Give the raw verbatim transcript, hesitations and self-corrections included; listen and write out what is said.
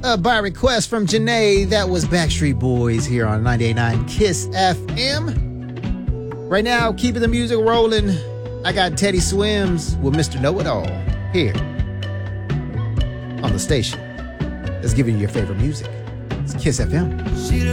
Uh, by request from Janae, that was Backstreet Boys here on ninety-eight point nine Kiss F M. Right now, keeping the music rolling, I got Teddy Swims with Mister Know-It-All here on the station that's giving you your favorite music. It's Kiss F M.